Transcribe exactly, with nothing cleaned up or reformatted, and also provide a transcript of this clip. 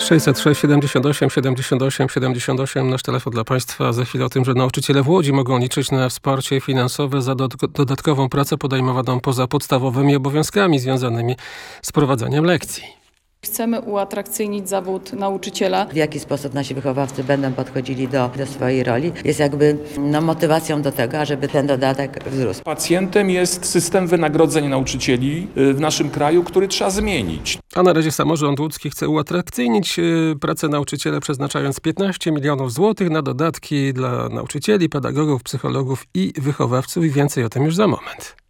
sześćset sześć siedemdziesiąt osiem siedemdziesiąt osiem siedemdziesiąt osiem nasz telefon dla Państwa. Za chwilę o tym, że nauczyciele w Łodzi mogą liczyć na wsparcie finansowe za do, dodatkową pracę podejmowaną poza podstawowymi obowiązkami związanymi z prowadzeniem lekcji. Chcemy uatrakcyjnić zawód nauczyciela. W jaki sposób nasi wychowawcy będą podchodzili do, do swojej roli, jest jakby no, motywacją do tego, żeby ten dodatek wzrósł. Pacjentem jest system wynagrodzeń nauczycieli w naszym kraju, który trzeba zmienić. A na razie samorząd łódzki chce uatrakcyjnić pracę nauczyciela, przeznaczając piętnaście milionów złotych na dodatki dla nauczycieli, pedagogów, psychologów i wychowawców. I więcej o tym już za moment.